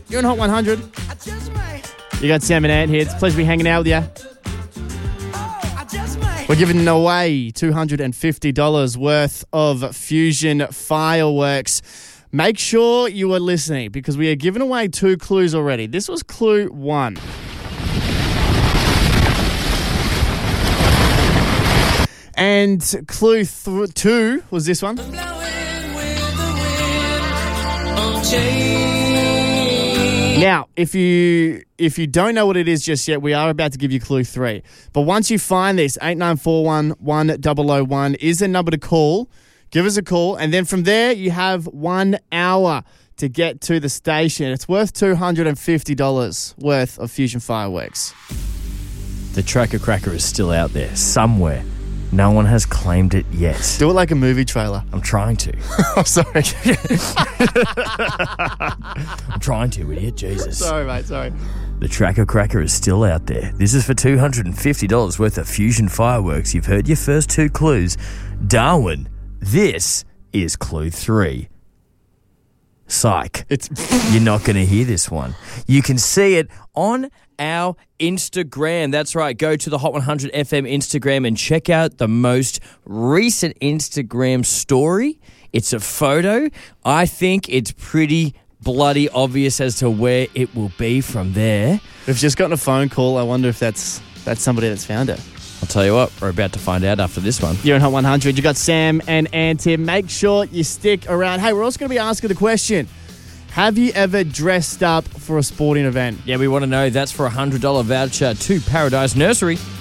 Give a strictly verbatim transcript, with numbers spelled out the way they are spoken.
You're in Hot one hundred. You got Sam and Ant here. It's a pleasure to be hanging out with you. We're giving away two hundred fifty dollars worth of Fusion fireworks. Make sure you are listening because we are giving away two clues already. This was clue one. And clue th- two was this one. Now, if you if you don't know what it is just yet, we are about to give you clue three. But once you find this, eight nine four one, one zero zero one is the number to call. Give us a call. And then from there, you have one hour to get to the station. It's worth two hundred fifty dollars worth of Fusion fireworks. The Tracker Cracker is still out there somewhere. No one has claimed it yet. Do it like a movie trailer. I'm trying to. I'm sorry. I'm trying to, idiot. Jesus. Sorry, mate. Sorry. The Tracker Cracker is still out there. This is for two hundred fifty dollars worth of Fusion fireworks. You've heard your first two clues. Darwin, this is clue three. Psych. It's You're not going to hear this one. You can see it on our Instagram. That's right. Go to the Hot one hundred F M Instagram and check out the most recent Instagram story. It's a photo. I think it's pretty bloody obvious as to where it will be from there. We've just gotten a phone call. I wonder if that's that's somebody that's found it. I'll tell you what, we're about to find out after this one. You're in Hot one hundred. You got Sam and Ant here. Make sure you stick around. Hey, we're also going to be asking the question, have you ever dressed up for a sporting event? Yeah, we want to know. That's for a one hundred dollars voucher to Paradise Nursery.